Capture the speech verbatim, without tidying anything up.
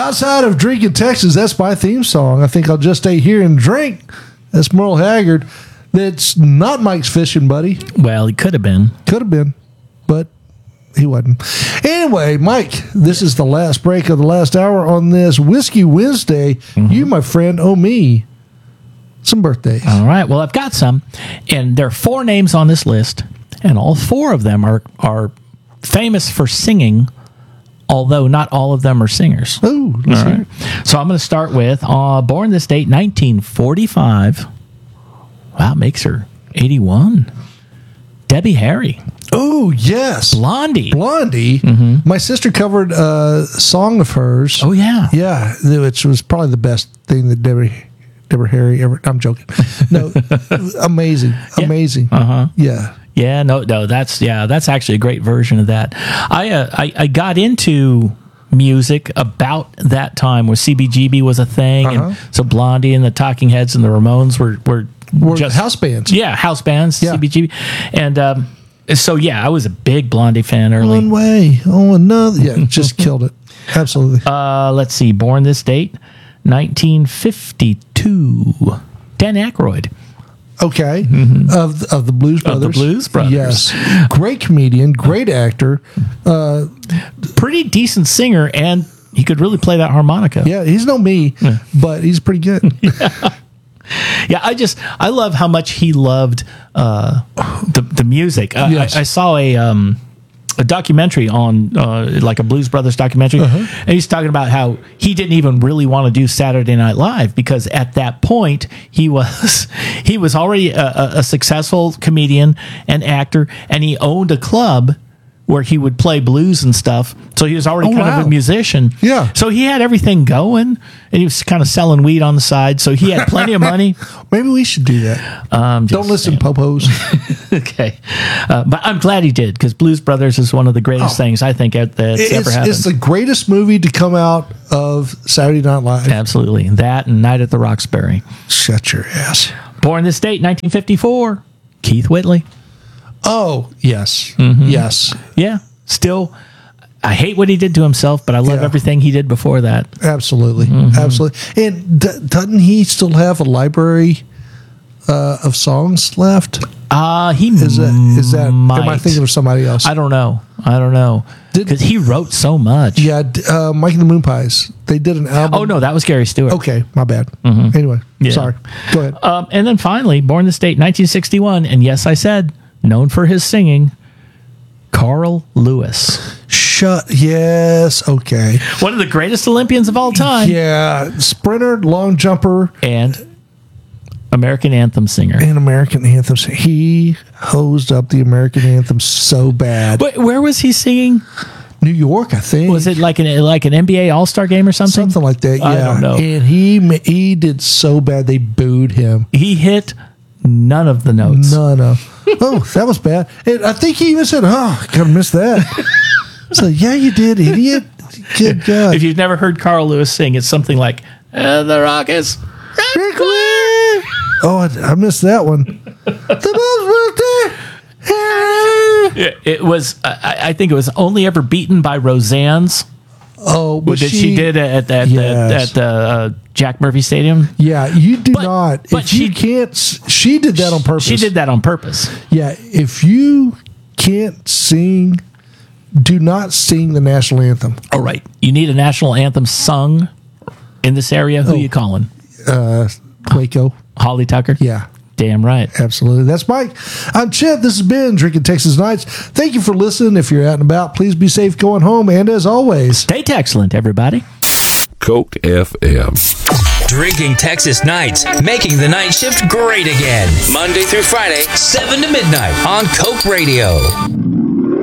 outside of Drinking Texas, that's my theme song. I think I'll just stay here and drink. That's Merle Haggard. That's not Mike's fishing buddy. Well, he could have been. Could have been, but he wasn't. Anyway, Mike, this is the last break of the last hour on this Whiskey Wednesday. Mm-hmm. You, my friend, owe me some birthdays. All right. Well, I've got some, and there are four names on this list, and all four of them are are famous for singing, although not all of them are singers. Oh, all right. So I'm going to start with uh, born this date, nineteen forty-five. Wow, makes her eighty-one. Debbie Harry. Oh, yes. Blondie. Blondie. Mm-hmm. My sister covered a song of hers. Oh, yeah. Yeah, which was probably the best thing that Debbie, Debbie Harry ever... I'm joking. No, amazing. Yeah. Amazing. Uh-huh. Yeah. Yeah, no, no, that's, yeah, that's actually a great version of that. I, uh, I, I got into music about that time where C B G B was a thing. Uh-huh. And so Blondie and the Talking Heads and the Ramones were, were, Were just house bands. Yeah, house bands, Yeah. C B G B. And um, so, yeah, I was a big Blondie fan early. One way. Oh, another. Yeah, just killed it. Absolutely. Uh, let's see. Born this date, nineteen fifty-two. Dan Aykroyd. Okay. Mm-hmm. Of, of the Blues Brothers. Of the Blues Brothers. Yes. Great comedian, great actor. Uh, Pretty decent singer, and he could really play that harmonica. yeah, he's no me, Yeah. but he's pretty good. yeah. yeah, I just, I love how much he loved uh, the, the music. Uh, Yes. I, I saw a... Um, a documentary on uh, like a Blues Brothers documentary, Uh-huh. and he's talking about how he didn't even really want to do Saturday Night Live because at that point he was he was already a, a, a successful comedian and actor, and he owned a club where he would play blues and stuff. So he was already Oh, kind wow. of a musician. Yeah. So he had everything going, and he was kind of selling weed on the side. So he had plenty of money. Maybe we should do that. Um, just Don't listen, saying. popos. Okay, uh, but I'm glad he did because Blues Brothers is one of the greatest Oh. things I think that- that's It's, ever happened. it's the greatest movie to come out of Saturday Night Live. Absolutely, that and Night at the Roxbury. Shut your ass. Born this date, nineteen fifty-four. Keith Whitley. Oh, yes. Mm-hmm. Yes. Yeah, still, I hate what he did to himself, but I love Yeah. everything he did before that. Absolutely. Mm-hmm. Absolutely. And d- doesn't he still have a library uh, of songs left? Uh, he Is that, is that, might. am I thinking of somebody else? I don't know. I don't know. Did- Because he wrote so much. Yeah, d- uh, Mike and the Moon Pies. They did an album. Oh, no, that was Gary Stewart. Okay, my bad. Mm-hmm. Anyway, Yeah. sorry. Go ahead. Um, and then finally, born this date, nineteen sixty-one. And yes, I said, known for his singing, Carl Lewis. Shut. Yes. Okay. One of the greatest Olympians of all time. Yeah. Sprinter, long jumper, And American anthem singer. and American anthems. He hosed up the American anthem so bad. Wait, where was he singing? New York, I think. Was it like an like an N B A All Star game or something? Something like that. Yeah. I don't know. And he ma- he did so bad they booed him. He hit none of the notes. No, no. Oh, that was bad. And I think he even said, "Oh, gotta miss that." So yeah, you did, idiot. Good God. If you've never heard Carl Lewis sing, it's something like "And the Rockets." Oh, I, I missed that one. The most birthday. It, it was. I, I think it was only ever beaten by Roseanne's, Oh, but that she, did at that Yes. at the uh, Jack Murphy Stadium. Yeah, you do But- not. but if you she- can't, s- she did that on purpose. She did that on purpose. Yeah, if you can't sing, do not sing the national anthem. All right, you need a national anthem sung in this area. Who Oh. you calling? Uh, Quaco. Holly Tucker. Yeah. Damn right. Absolutely. That's Mike. I'm Chet. This has been Drinking Texas Nights. Thank you for listening. If you're out and about, please be safe going home. And as always, Stay excellent, everybody. Coke F M. Drinking Texas Nights, making the night shift great again. Monday through Friday, seven to midnight on Coke Radio.